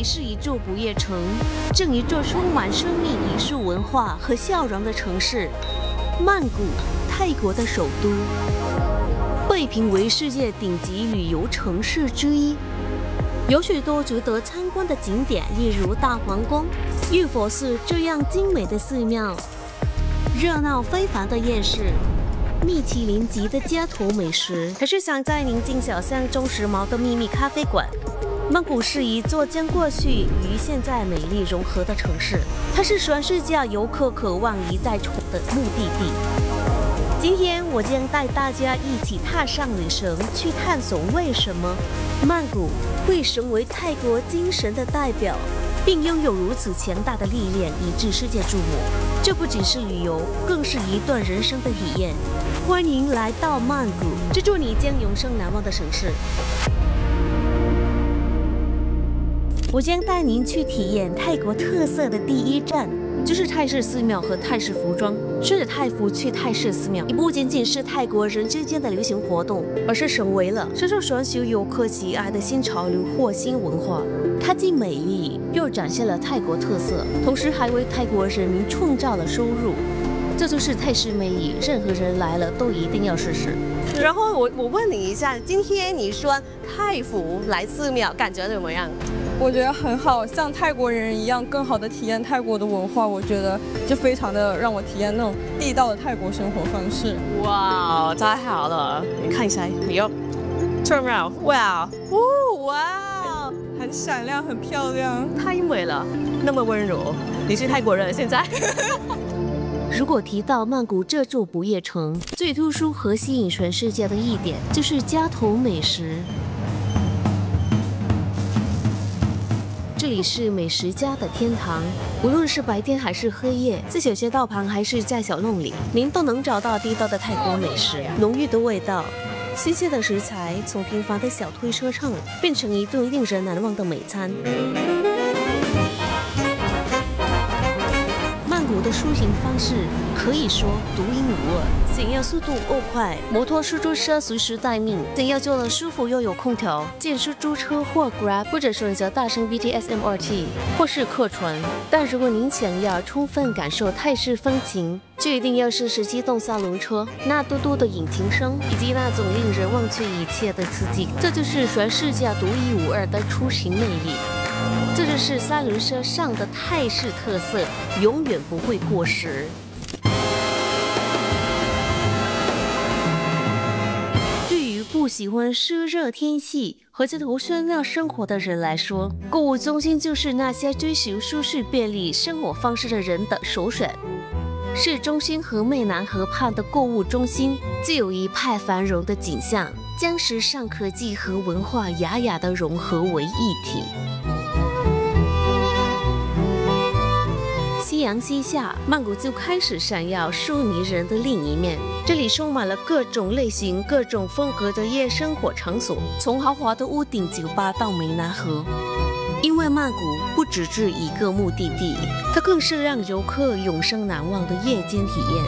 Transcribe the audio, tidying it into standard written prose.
里是一座不夜城，正一座充满生命、艺术文化和笑容的城市——曼谷，泰国的首都，被评为世界顶级旅游城市之一。有许多值得参观的景点，例如大皇宫、玉佛寺这样精美的寺庙，热闹非凡的夜市。米其林级的街头美食，还是想在宁静小巷中时髦的秘密咖啡馆。曼谷是一座将过去与现在美丽融合的城市，它是全世界游客渴望一再重的目的地。今天我将带大家一起踏上旅程，去探索为什么曼谷会成为泰国精神的代表，并拥有如此强大的力量，以致世界注目。这不仅是旅游，更是一段人生的体验。欢迎来到曼谷，这座你将永生难忘的城市。我将带您去体验泰国特色的第一站，就是泰式寺庙和泰式服装。穿着泰服去泰式寺庙，也不仅仅是泰国人之间的流行活动，而是成为了深受全球游客喜爱的新潮流或新文化。它既美丽，又展现了泰国特色，同时还为泰国人民创造了收入。这就是泰式魅力，任何人来了都一定要试试。然后我问你一下，今天你穿泰服来寺庙，感觉怎么样？ 我觉得很好，像泰国人一样，更好的体验泰国的文化。我觉得就非常的让我体验那种地道的泰国生活方式。 哇，太好了！你看一下，你要 turn around， 哇，哇， 很闪亮，很漂亮， 太美了，那么温柔。你是泰国人现在？如果提到曼谷这座不夜城，最突出和吸引全世界的一点就是街头美食。这里是美食家的天堂，无论是白天还是黑夜，在小街道旁还是在小弄里，您都能找到地道的泰国美食，浓郁的味道，新鲜的食材，从平凡的小推车上变成一顿令人难忘的美餐。曼谷的出行方式可以说独一无二，想要速度又快，摩托出租车随时待命；想要坐得舒服又有空调，见出租车或 Grab， 或者选择大乘 BTS、MRT， 或是客船。但如果您想要充分感受泰式风情，就一定要试试机动三轮车，那嘟嘟的引擎声，以及那种令人忘却一切的刺激，这就是全世界独一无二的出行魅力。这就是三轮车上的泰式特色，永远不会过时。对于不喜欢湿热天气和街头喧闹生活的人来说，购物中心就是那些追求舒适便利生活方式的人的首选。市中心和湄南河畔的购物中心，就有一派繁荣的景象，将时尚科技和文化雅雅的融合为一体。夕阳西下，曼谷就开始闪耀出迷人的另一面。这里充满了各种类型、各种风格的夜生活场所，从豪华的屋顶酒吧到湄南河。因为曼谷不只是一个目的地，它更是让游客永生难忘的夜间体验。